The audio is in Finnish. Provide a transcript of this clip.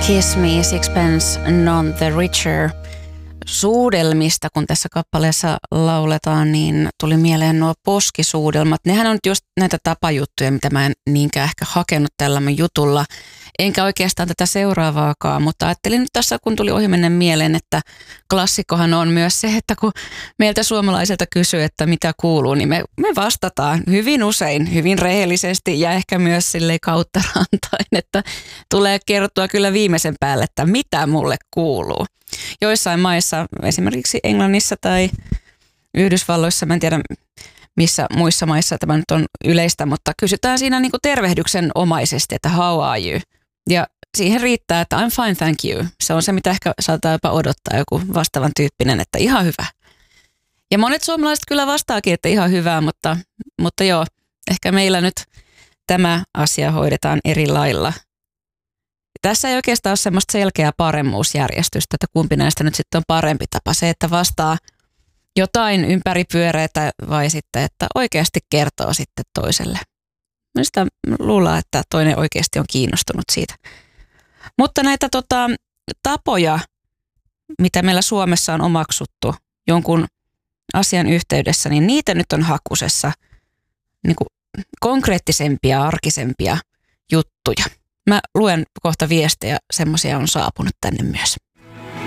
Kiss Me, Sixpence None the Richer. Suudelmista, kun tässä kappaleessa lauletaan, niin tuli mieleen nuo poskisuudelmat. Nehän on just näitä tapajuttuja, mitä mä en niinkään ehkä hakenut tällä mun jutulla. Enkä oikeastaan tätä seuraavaakaan, mutta ajattelin nyt tässä, kun tuli ohimennen mieleen, että klassikkohan on myös se, että kun meiltä suomalaiselta kysyy, että mitä kuuluu, niin me vastataan hyvin usein, hyvin rehellisesti ja ehkä myös silleen kautta rantain, että tulee kertoa kyllä viimeisen päälle, että mitä mulle kuuluu. Joissain maissa, esimerkiksi Englannissa tai Yhdysvalloissa, mä en tiedä missä muissa maissa tämä nyt on yleistä, mutta kysytään siinä niin kuin tervehdyksen omaisesti, että how are you? Ja siihen riittää, että I'm fine, thank you. Se on se, mitä ehkä saattaa jopa odottaa, joku vastaavan tyyppinen, että ihan hyvä. Ja monet suomalaiset kyllä vastaakin, että ihan hyvää, mutta joo, ehkä meillä nyt tämä asia hoidetaan eri lailla. Tässä ei oikeastaan ole semmoista selkeää paremmuusjärjestystä, että kumpi näistä nyt sitten on parempi tapa. Se, että vastaa jotain ympäripyöreitä vai sitten, että oikeasti kertoo sitten toiselle. Mä sitä luullaan, että toinen oikeasti on kiinnostunut siitä. Mutta näitä tapoja, mitä meillä Suomessa on omaksuttu jonkun asian yhteydessä, niin niitä nyt on hakusessa niin kuin konkreettisempia, arkisempia juttuja. Mä luen kohta viestejä, semmoisia on saapunut tänne myös.